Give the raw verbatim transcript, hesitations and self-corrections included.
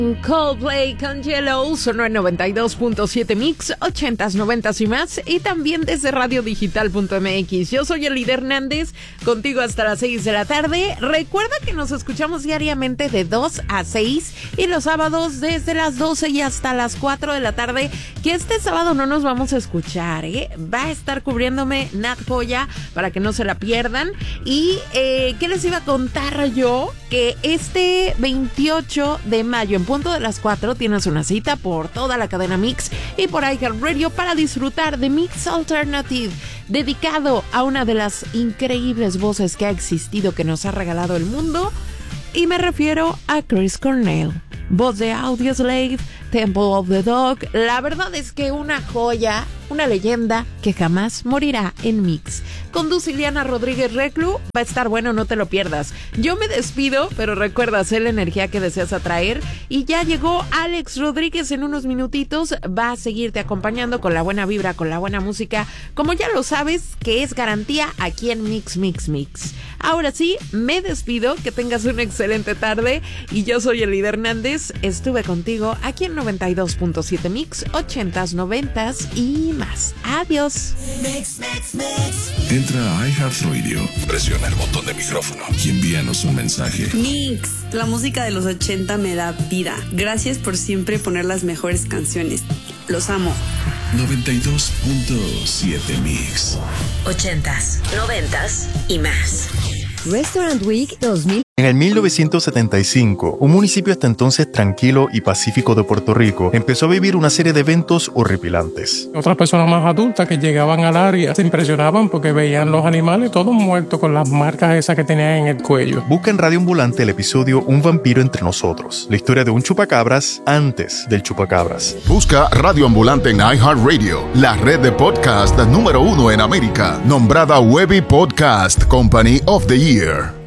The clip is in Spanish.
Coldplay con Yellow, sonó en noventa y dos punto siete Mix, ochentas, noventas y más, y también desde radio digital punto m x. Yo soy Elida Hernández, contigo hasta las seis de la tarde. Recuerda que nos escuchamos diariamente de dos a seis y los sábados desde las doce y hasta las cuatro de la tarde, que este sábado no nos vamos a escuchar, ¿eh? Va a estar cubriéndome Nat Joya para que no se la pierdan. Y, eh, ¿qué les iba a contar yo? Que este veintiocho de mayo, en punto de las cuatro, tienes una cita por toda la cadena Mix y por iHeartRadio para disfrutar de Mix Alternative, dedicado a una de las increíbles voces que ha existido, que nos ha regalado el mundo, y me refiero a Chris Cornell, voz de Audioslave, Temple of the Dog. La verdad es que una joya, una leyenda que jamás morirá en Mix. Conduce Ileana Rodríguez Reclu, va a estar bueno, no te lo pierdas. Yo me despido, pero recuerda hacer la energía que deseas atraer. Y ya llegó Alex Rodríguez en unos minutitos, va a seguirte acompañando con la buena vibra, con la buena música, como ya lo sabes, que es garantía aquí en Mix, Mix, Mix. Ahora sí, me despido, que tengas una excelente tarde, y yo soy Elida Hernández, estuve contigo aquí en noventa y dos punto siete Mix, ochentas, noventas y más. Adiós. Mix, mix, mix. Entra a iHeartRadio, presiona el botón de micrófono y envíanos un mensaje. Mix, la música de los ochenta me da vida. Gracias por siempre poner las mejores canciones. Los amo. noventa y dos punto siete Mix. Ochentas, noventas y más. Restaurant Week dos mil. En el mil novecientos setenta y cinco, un municipio hasta entonces tranquilo y pacífico de Puerto Rico empezó a vivir una serie de eventos horripilantes. Otras personas más adultas que llegaban al área se impresionaban porque veían los animales todos muertos con las marcas esas que tenían en el cuello. Busca en Radio Ambulante el episodio Un vampiro entre nosotros, la historia de un chupacabras antes del chupacabras. Busca Radio Ambulante en iHeartRadio, la red de podcast número uno en América, nombrada Webby Podcast Company of the Year.